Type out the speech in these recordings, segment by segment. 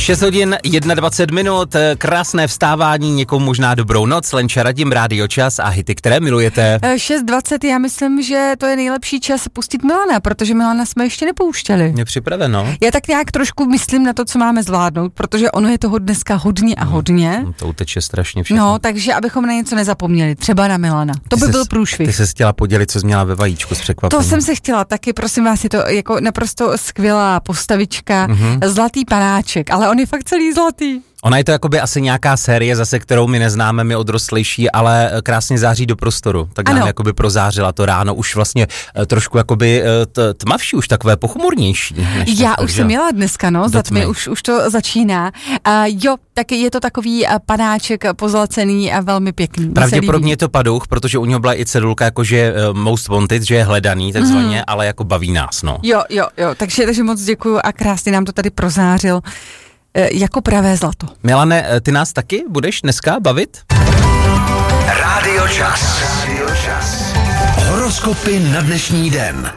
6 hodin 21 minut, krásné vstávání, někomu možná dobrou noc, Lenča, Radim, Rádio Čas a hity, které milujete. 6:20, já myslím, že to je nejlepší čas pustit Milana, protože Milana jsme ještě nepouštěli. Je připraveno. Já tak nějak trošku myslím na to, co máme zvládnout, protože ono je toho dneska hodně a hodně. To uteče strašně všechno. No, takže abychom na něco nezapomněli, třeba na Milana. To by byl průšvih. Ty ses chtěla podělit, co jsi měla ve vajíčku s překvapením. To jsem se chtěla taky, prosím vás, je to jako naprosto skvělá postavička, zlatý panáček, ale on je fakt celý zlatý. Ona je to jakoby asi nějaká série zase, kterou my neznáme, my odrostlejší, ale krásně září do prostoru. Tak nám jakoby prozářila to ráno, už vlastně trošku jakoby tmavší, už takové pochmurnější. Já už jsem měla dneska, no, za tmy, už to začíná. Jo, tak je to takový panáček pozlacený a velmi pěkný. Pravděpodobně je to padouch, protože u něho byla i cedulka, jakože most wanted, že je hledaný takzvaně, ale jako baví nás, no. Jo, takže moc děkuju a krásně nám to tady prozářil. Jako pravé zlato. Milane, ty nás taky budeš dneska bavit? Rádio Čas. Horoskopy na dnešní den.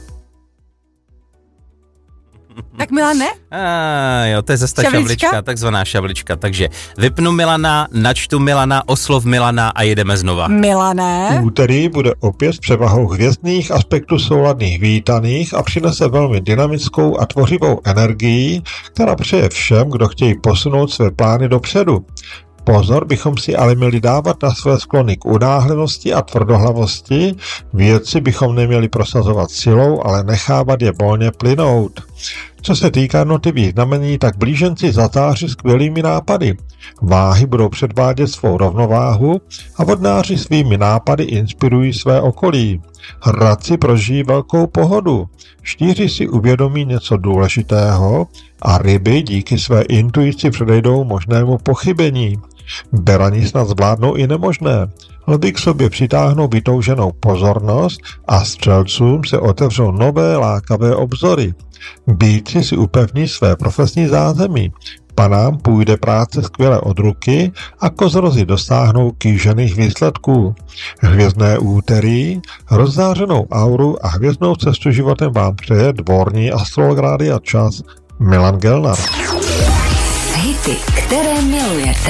Tak Milane? Jo, to je zase ta šavlička, takzvaná šavlička. Takže vypnu Milana, načtu Milana, oslov Milana a jedeme znova. Milané? Úterý bude opět s převahou hvězdných aspektů souladných vítaných a přinese velmi dynamickou a tvořivou energii, která přeje všem, kdo chtějí posunout své plány dopředu. Pozor bychom si ale měli dávat na své sklony k unáhlenosti a tvrdohlavosti, věci bychom neměli prosazovat silou, ale nechávat je volně plynout. Co se týká jednotlivých znamení, tak blíženci zatáří skvělými nápady. Váhy budou předvádět svou rovnováhu a vodnáři svými nápady inspirují své okolí. Hradci prožijí velkou pohodu. Štíři si uvědomí něco důležitého a ryby díky své intuici předejdou možnému pochybení. Berani snad zvládnou i nemožné. Lvy k sobě přitáhnou vytouženou pozornost a střelcům se otevřou nové lákavé obzory. Býci si upevní své profesní zázemí. Panám půjde práce skvěle od ruky a kozorozy dosáhnou kýžených výsledků. Hvězdné úterý, rozzářenou auru a hvězdnou cestu životem vám přeje dvorní astrolog Rádia Čas Milan Gelnar. Hity, které milujete.